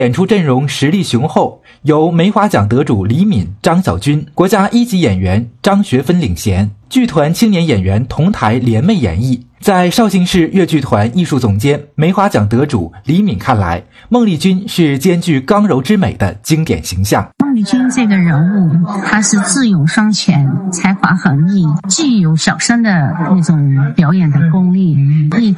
演出阵容实力雄厚，由梅华奖得主李敏、张小军、国家1级演员张学芬领衔，剧团青年演员同台联袂演绎。在绍兴市越剧团艺术总监、梅华奖得主李敏看来，孟丽君是兼具刚柔之美的经典形象。 孟丽君这个人物，她是智勇双全，才华横溢，具有小生的那种表演的功力，一